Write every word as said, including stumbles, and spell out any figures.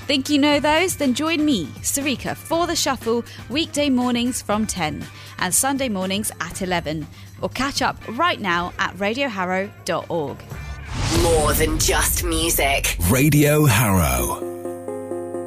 Think you know those? Then join me, Sarika, for The Shuffle, weekday mornings from ten and Sunday mornings at eleven. Or catch up right now at radio harrow dot org. More than just music. Radio Harrow.